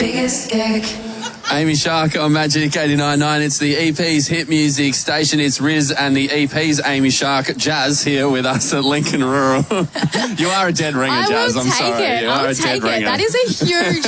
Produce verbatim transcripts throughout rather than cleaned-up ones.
biggest gig. Amy Shark on Magic eighty-nine point nine. It's the E P's hit music station. It's Riz and the E P's Amy Shark. Jazz here with us at Lincoln Rural. You are a dead ringer, I Jazz. will I'm take sorry. it. You I'll are a take dead it. ringer. That is a huge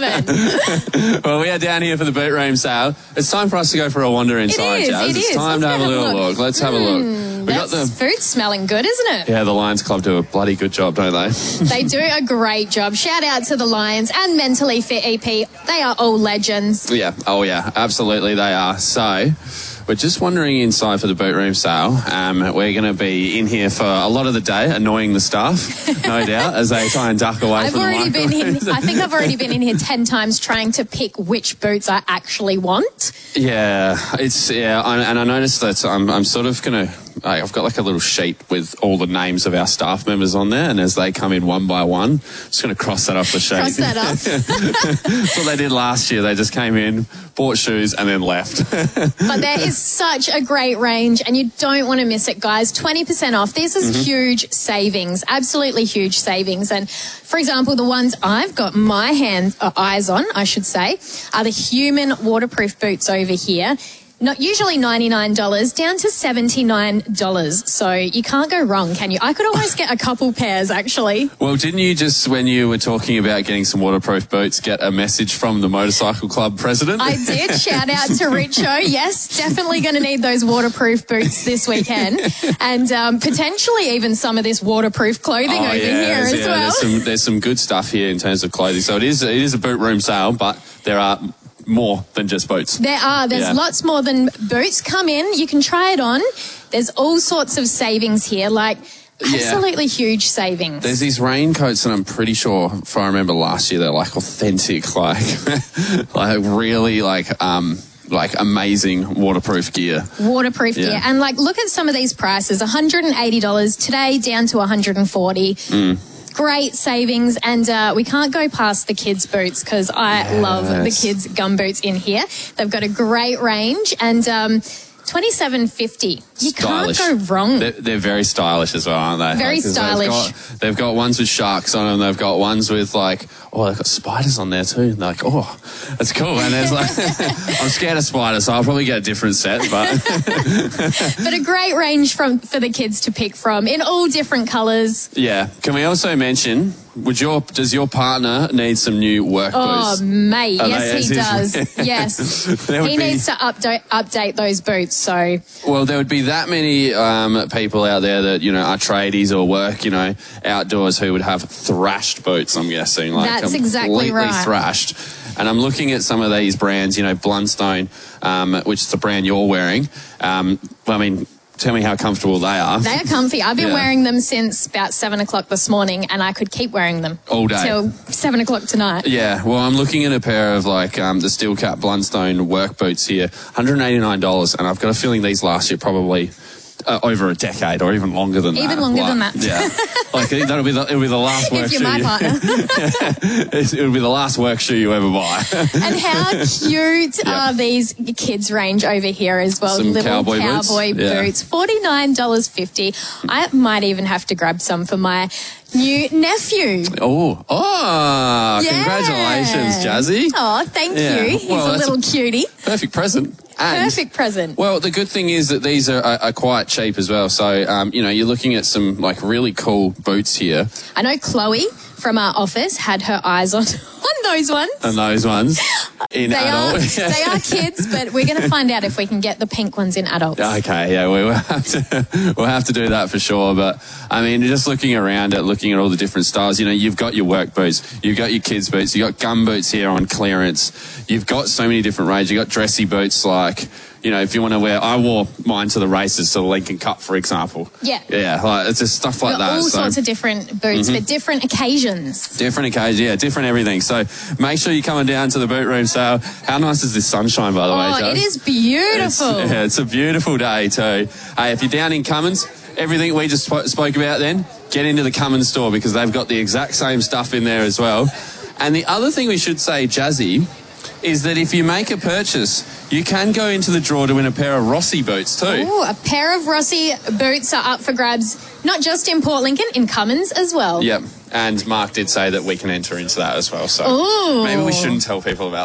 compliment. Well, we are down here for the boot room sale. It's time for us to go for a wander inside, is, Jazz. it it's is. time Let's to have go a have a little look. look. Let's have a look. We got That's the food smelling good, isn't it? yeah. The Lions Club do a bloody good job, don't they? They do a great job. Shout out to the Lions and Mentally Fit E P. They are all legends. Yeah. Oh, yeah. Absolutely, they are. So, we're just wandering inside for the boot room sale. Um, we're going to be in here for a lot of the day, annoying the staff, no doubt, as they try and duck away I've from already the been in. microphones. I think I've already been in here ten times trying to pick which boots I actually want. Yeah, it's yeah, I, and I noticed that I'm I'm sort of gonna. I've got like a little sheet with all the names of our staff members on there, and as they come in one by one, I'm just going to cross that off the sheet. Cross that off. That's what they did last year. They just came in, bought shoes, and then left. But there is such a great range, and you don't want to miss it, guys. twenty percent off. This is Mm-hmm. huge savings, absolutely huge savings. And for example, the ones I've got my hands, uh, eyes on, I should say, are the Human waterproof boots over here. Not usually ninety-nine dollars, down to seventy-nine dollars. So you can't go wrong, can you? I could always get a couple pairs, actually. Well, didn't you just, when you were talking about getting some waterproof boots, get a message from the Motorcycle Club president? I did. Shout out to Richo. Yes, definitely going to need those waterproof boots this weekend. And um, potentially even some of this waterproof clothing Oh, over yeah, here as yeah, well. There's some, there's some good stuff here in terms of clothing. So it is, it is a boot room sale, but there are more than just boots. There are. There's Yeah. lots more than boots. Come in. You can try it on. There's all sorts of savings here, like absolutely huge savings. There's these raincoats, and I'm pretty sure, if I remember last year, they're like authentic, like, like really like, um, like amazing waterproof gear. Waterproof Yeah. gear. And like, look at some of these prices. one hundred eighty dollars today, down to one hundred forty dollars. Mm. Great savings, and uh, we can't go past the kids' boots because I Yes. love the kids' gum boots in here. They've got a great range, and um, twenty-seven fifty. You Stylish. can't go wrong. They're, they're very stylish as well, aren't they? Very Like, 'cause stylish. They've got, they've got ones with sharks on them. They've got ones with like, oh, they've got spiders on there too. And they're like, oh, that's cool. And there's like, I'm scared of spiders, so I'll probably get a different set. But But a great range from for the kids to pick from in all different colours. yeah, can we also mention? Would your does your partner need some new work Oh, boots? mate, Are yes, they he as does. is? Yes. There would He be- needs to update update those boots. So Well, there would be that many um, people out there that, you know, are tradies or work, you know, outdoors who would have thrashed boots, I'm guessing. Like That's exactly completely right. thrashed. And I'm looking at some of these brands, you know, Blundstone, um, which is the brand you're wearing. Um, I mean, tell me how comfortable they are. they are comfy. I've been Yeah. wearing them since about seven o'clock this morning, and I could keep wearing them All day. till seven o'clock tonight. Yeah, well, I'm looking at a pair of like um, the Steel Cap Blundstone work boots here, one hundred eighty-nine dollars, and I've got a feeling these last you probably uh, over a decade or even longer than that. Even longer Like, than that. Yeah, like that'll be the, it'll be the last work If you're shoe. my you- partner. It'll be the last work shoe you ever buy. And how cute Yep. are these kids' range over here as well? Some Little cowboy boots. cowboy Yeah. boots, forty-nine dollars fifty. I might even have to grab some for my new nephew. Oh, oh! Yeah. Congratulations, Jazzy! Oh, thank Yeah. you. He's Well, a that's little cutie. Perfect present. And, Perfect present. Well, the good thing is that these are, are, are quite cheap as well. So, um, you know, you're looking at some like really cool boots here. I know Chloe from our office had her eyes on, on those ones. And those ones in They are, adult. they are kids, but we're going to find out if we can get the pink ones in adults. Okay, yeah, we will have to we'll have to do that for sure. But I mean, just looking around at looking at all the different styles, you know, you've got your work boots, you've got your kids' boots, you've got gum boots here on clearance. You've got so many different range. You've got dressy boots like, you know, if you want to wear, I wore mine to the races, to the Lincoln Cup, for example. Yeah. Yeah, like it's just stuff like Got that. all so. sorts of different boots for different occasions. Different occasions, yeah, different everything. So make sure you're coming down to the boot room sale. How nice is this sunshine, by the way, Oh, Jo? it is It's, beautiful. yeah, it's a beautiful day too. Hey, if you're down in Cummins, everything we just sp- spoke about then, get into the Cummins store because they've got the exact same stuff in there as well. And the other thing we should say, Jazzy, is that if you make a purchase, you can go into the draw to win a pair of Rossi boots too. Ooh, a pair of Rossi boots are up for grabs Not just in Port Lincoln, in Cummins as well. Yep. And Mark did say that we can enter into that as well. So Ooh. maybe we shouldn't tell people about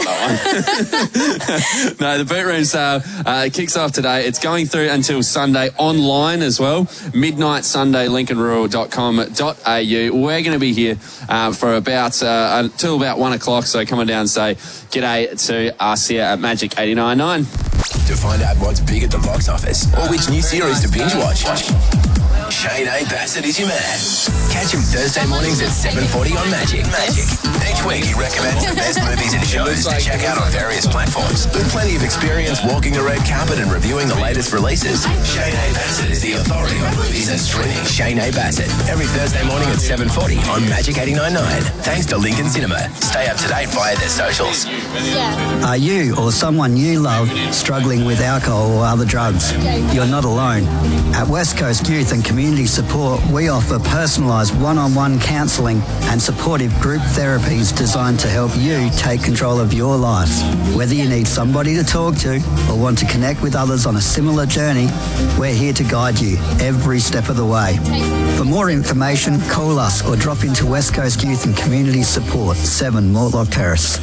that one. No, the boot room sale uh, kicks off today. It's going through until Sunday online as well. Midnight Sunday, lincoln rural dot com dot a u. We're going to be here uh, for about uh, until about one o'clock. So come on down and say g'day to us here at Magic eighty-nine point nine. To find out what's big at the box office or which new series to binge watch, Shane A. Bassett is your man. Catch him Thursday mornings at seven forty on Magic. Magic. Each week he recommends the best movies and shows to check out on various platforms. With plenty of experience walking the red carpet and reviewing the latest releases, Shane A. Bassett is the authority on movies and streaming. Shane A. Bassett. Every Thursday morning at seven forty on Magic eighty-nine point nine. Thanks to Lincoln Cinema. Stay up to date via their socials. Yeah. Are you or someone you love struggling with alcohol or other drugs? You're not alone. At West Coast Youth and Community Support, we offer personalised one-on-one counselling and supportive group therapies designed to help you take control of your life. Whether you need somebody to talk to or want to connect with others on a similar journey, we're here to guide you every step of the way. For more information, call us or drop into West Coast Youth and Community Support, seven Mortlock Terrace.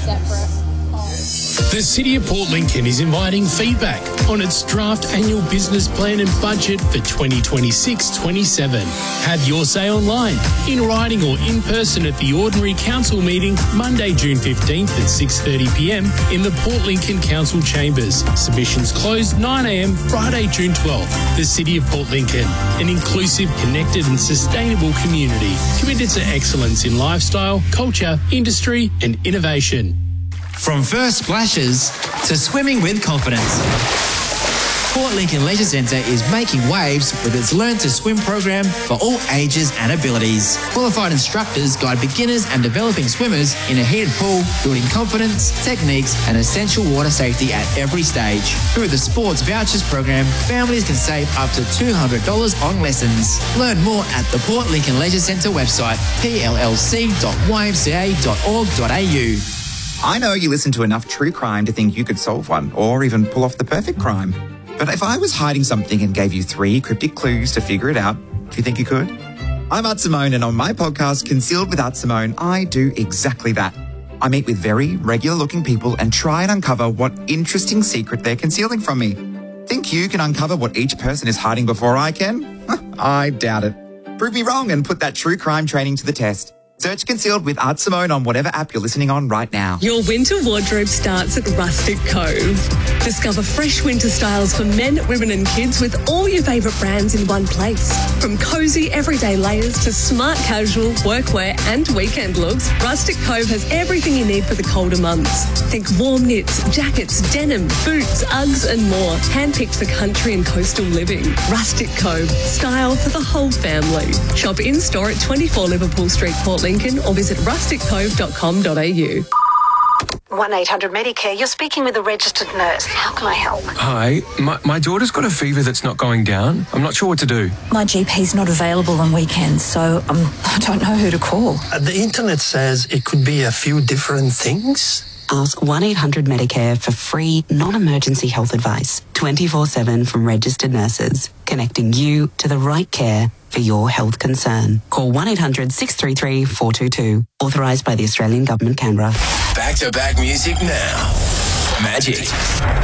The City of Port Lincoln is inviting feedback on its draft annual business plan and budget for twenty twenty-six twenty-seven. Have your say online, in writing or in person at the Ordinary Council meeting Monday, June fifteenth at six thirty p m in the Port Lincoln Council Chambers. Submissions closed nine a m Friday, June twelfth. The City of Port Lincoln, an inclusive, connected and sustainable community committed to excellence in lifestyle, culture, industry and innovation. From first splashes to swimming with confidence, Port Lincoln Leisure Centre is making waves with its Learn to Swim program for all ages and abilities. Qualified instructors guide beginners and developing swimmers in a heated pool, building confidence, techniques and essential water safety at every stage. Through the Sports Vouchers program, families can save up to two hundred dollars on lessons. Learn more at the Port Lincoln Leisure Centre website, p l l c dot y m c a dot org dot a u. I know you listen to enough true crime to think you could solve one, or even pull off the perfect crime. But if I was hiding something and gave you three cryptic clues to figure it out, do you think you could? I'm Art Simone, and on my podcast, Concealed with Art Simone, I do exactly that. I meet with very regular-looking people and try and uncover what interesting secret they're concealing from me. Think you can uncover what each person is hiding before I can? I doubt it. Prove me wrong and put that true crime training to the test. Search Concealed with Art Simone on whatever app you're listening on right now. Your winter wardrobe starts at Rustic Cove. Discover fresh winter styles for men, women and kids with all your favourite brands in one place. From cosy everyday layers to smart casual, workwear and weekend looks, Rustic Cove has everything you need for the colder months. Think warm knits, jackets, denim, boots, Uggs and more. Handpicked for country and coastal living. Rustic Cove, style for the whole family. Shop in-store at twenty-four Liverpool Street, Port Lincoln, or visit rustic cove dot com dot a u. one eight hundred Medicare, you're speaking with a registered nurse. How can I help? Hi, my, my daughter's got a fever that's not going down. I'm not sure what to do. My G P's not available on weekends, so um, I don't know who to call. Uh, the internet says it could be a few different things. Ask one eight hundred Medicare for free, non-emergency health advice, twenty-four seven from registered nurses, connecting you to the right care for your health concern. Call one eight hundred six three three four two two. Authorised by the Australian Government, Canberra. Back-to-back music now. Magic.